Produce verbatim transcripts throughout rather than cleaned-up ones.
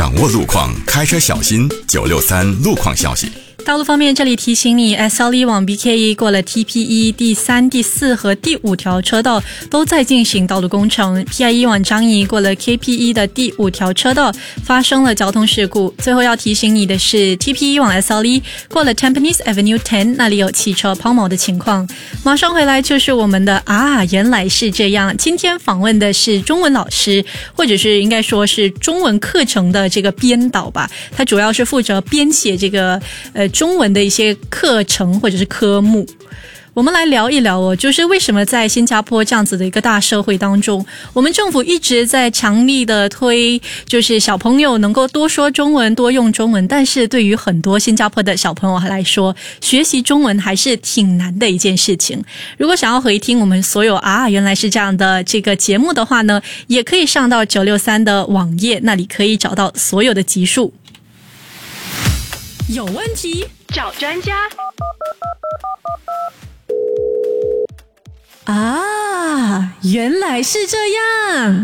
掌握路况，开车小心。九六三路况消息。 道路方面，这里提醒你 S L E 往 B K E 过了 T P E 第三、第四和第五条车道都在进行道路工程。 P I E 往张掖过了 K P E 的第五条车道发生了交通事故。最后要提醒你的是 T P E 往 S L E 过了 Tampines Avenue 十，那里有汽车抛锚的情况。马上回来就是我们的啊，原来是这样。今天访问的是中文老师，或者是应该说是中文课程的这个编导吧，他主要是负责编写这个呃中文的一些课程或者是科目。我们来聊一聊哦，就是为什么在新加坡这样子的一个大社会当中，我们政府一直在强力的推，就是小朋友能够多说中文，多用中文，但是对于很多新加坡的小朋友来说，学习中文还是挺难的一件事情。如果想要回听我们所有啊原来是这样的这个节目的话呢，也可以上到九六三的网页，那里可以找到所有的集数。有问题找专家啊，原来是这样。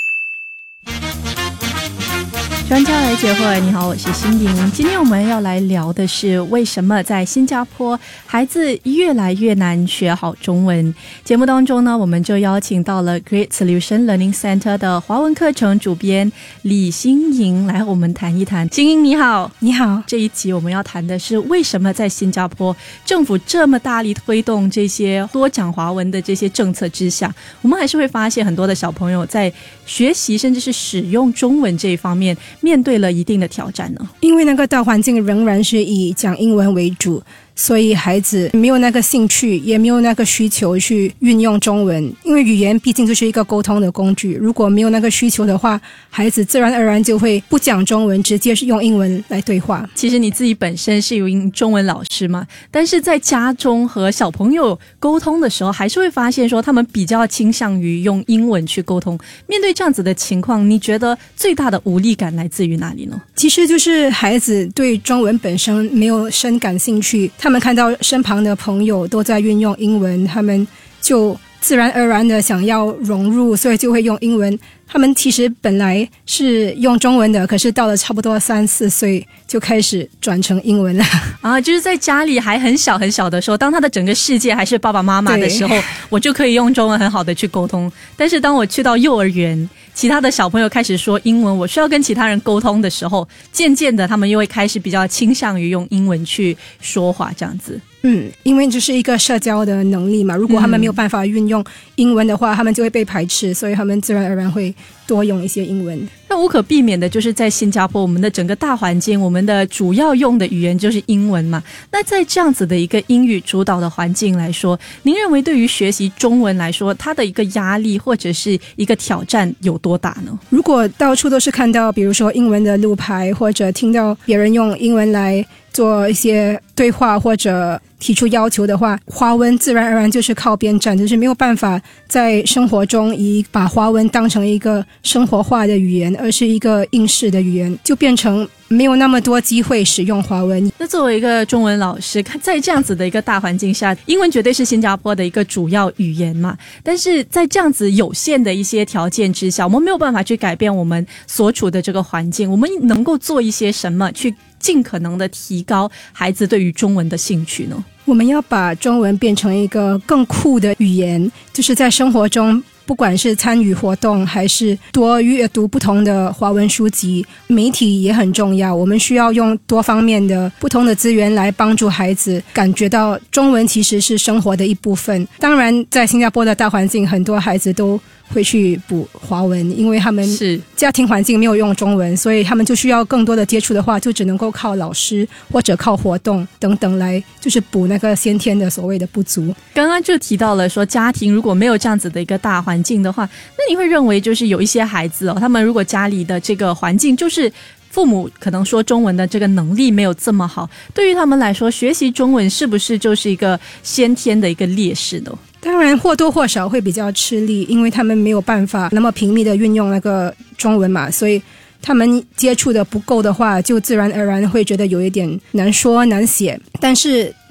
专家来解惑，你好，我是心莹。今天我们要来聊的是为什么在新加坡孩子越来越难学好中文。节目当中呢，我们就邀请到了 Great Solution Learning Center 的华文课程主编李心莹来和我们谈一谈。心莹你好。 你好。 这一集我们要谈的是为什么在新加坡政府这么大力推动这些多讲华文的这些政策之下，我们还是会发现很多的小朋友在学习甚至是使用中文这一方面面对了一定的挑战呢？ 因为那个大环境仍然是以讲英文为主，所以孩子没有那个兴趣，也没有那个需求去运用中文。因为语言毕竟就是一个沟通的工具，如果没有那个需求的话，孩子自然而然就会不讲中文，直接是用英文来对话。 其实你自己本身是一名中文老师嘛，但是在家中和小朋友沟通的时候，还是会发现说他们比较倾向于用英文去沟通。面对这样子的情况，你觉得最大的无力感来自于哪里呢？ 其实就是孩子对中文本身没有深感兴趣，他们看到身旁的朋友都在运用英文，他们就自然而然的想要融入，所以就会用英文。他们其实本来是用中文的，可是到了差不多三四岁就开始转成英文了啊，就是在家里还很小很小的时候，当他的整个世界还是爸爸妈妈的时候，我就可以用中文很好的去沟通。但是当我去到幼儿园，其他的小朋友开始说英文，我需要跟其他人沟通的时候，渐渐的他们又会开始比较倾向于用英文去说话这样子。 嗯，因为这是一个社交的能力嘛，如果他们没有办法运用英文的话，他们就会被排斥，所以他们自然而然会多用一些英文。 那无可避免的就是在新加坡，我们的整个大环境，我们的主要用的语言就是英文嘛。那在这样子的一个英语主导的环境来说，您认为对于学习中文来说，它的一个压力或者是一个挑战有多大呢？ 如果到处都是看到比如说英文的路牌，或者听到别人用英文来做一些对话或者提出要求的话，华文自然而然就是靠边站，就是没有办法在生活中以把华文当成一个生活化的语言，而是一个应试的语言，就变成没有那么多机会使用华文。 那作为一个中文老师，在这样子的一个大环境下，英文绝对是新加坡的一个主要语言嘛，但是在这样子有限的一些条件之下，我们没有办法去改变我们所处的这个环境，我们能够做一些什么去尽可能的提高孩子对于中文的兴趣呢？ 我们要把中文变成一个更酷的语言，就是在生活中不管是参与活动还是多阅读不同的华文书籍，媒体也很重要。我们需要用多方面的不同的资源来帮助孩子感觉到中文其实是生活的一部分。当然在新加坡的大环境，很多孩子都会去补华文，因为他们家庭环境没有用中文，所以他们就需要更多的接触的话，就只能够靠老师或者靠活动等等来就是补那个先天的所谓的不足。 刚刚就提到了说家庭如果没有这样子的一个大环境的话，那你会认为就是有一些孩子哦，他们如果家里的这个环境就是父母可能说中文的这个能力没有这么好，对于他们来说学习中文是不是就是一个先天的一个劣势呢？ 当然或多或少会比较吃力，因为他们没有办法那么频密的运用那个中文嘛，所以他们接触的不够的话，就自然而然会觉得有一点难说难写。但是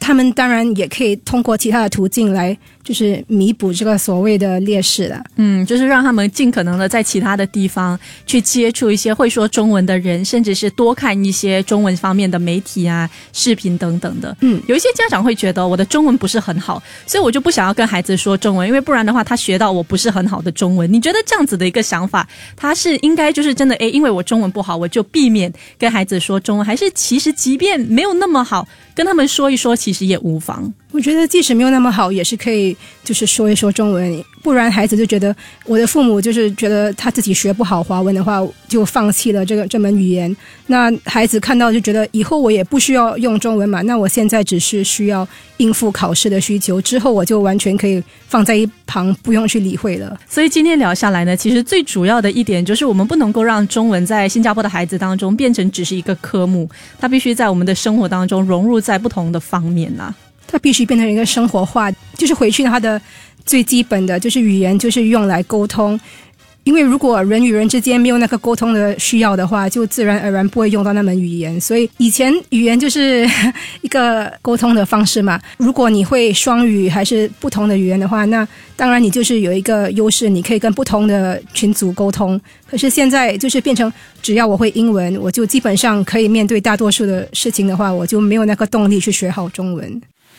他们当然也可以通过其他的途径来就是弥补这个所谓的劣势了。 嗯，就是让他们尽可能的在其他的地方去接触一些会说中文的人，甚至是多看一些中文方面的媒体啊、视频等等的。嗯，有一些家长会觉得我的中文不是很好，所以我就不想要跟孩子说中文，因为不然的话他学到我不是很好的中文。你觉得这样子的一个想法，他是应该就是真的诶，因为我中文不好我就避免跟孩子说中文，还是其实即便没有那么好跟他们说一说其实也无妨？ 我觉得即使没有那么好也是可以就是说一说中文，不然孩子就觉得我的父母就是觉得他自己学不好华文的话就放弃了这个这门语言，那孩子看到就觉得以后我也不需要用中文嘛，那我现在只是需要应付考试的需求，之后我就完全可以放在一旁不用去理会了。 所以今天聊下来呢，其实最主要的一点就是我们不能够让中文在新加坡的孩子当中变成只是一个科目，它必须在我们的生活当中融入在不同的方面啊， 它必须变成一个生活化，就是回去它的最基本的就是语言就是用来沟通，因为如果人与人之间没有那个沟通的需要的话，就自然而然不会用到那门语言。所以以前语言就是一个沟通的方式嘛，如果你会双语还是不同的语言的话，那当然你就是有一个优势，你可以跟不同的群组沟通。可是现在就是变成只要我会英文，我就基本上可以面对大多数的事情的话，我就没有那个动力去学好中文。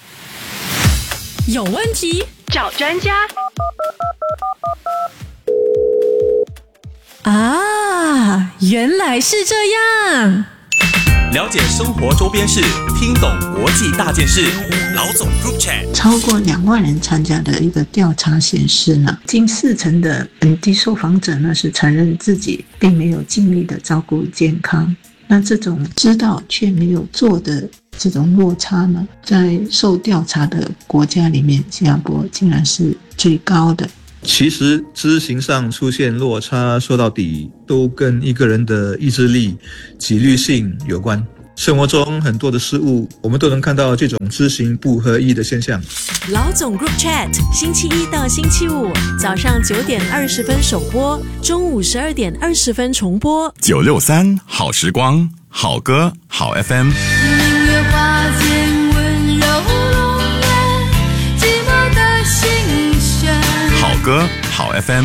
有问题找专家啊，原来是这样。 了解生活周边事，听懂国际大件事。老总 Group Chat。 超过两万人参加的一个调查显示呢，近四成的本地受访者呢是承认自己并没有尽力的照顾健康。那这种知道却没有做的这种落差呢，在受调查的国家里面，新加坡竟然是最高的。 其实知行上出现落差，说到底都跟一个人的意志力、纪律性有关。生活中很多的事物，我们都能看到这种知行不合一的现象。 老总 Group Chat， 星期一到星期五早上九点二十分首播，中午十二点二十分重播。 九六三好时光，好歌好 F M。 明月花间温柔容颜，寂寞的心弦。 好歌好 F M。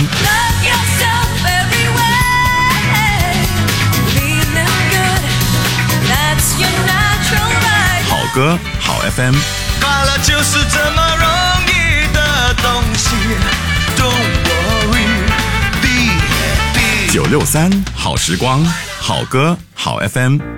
好歌好 F M。 快乐就是这么容易的东西 ，Don't worry, be happy。 九六三好时光，好歌好 F M。